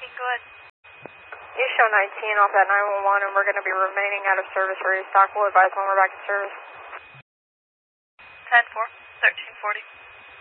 go ahead. You show 19 off that 911 and we're going to be remaining out of service for restock. We'll advise when we're back in service. 10-4, 1340.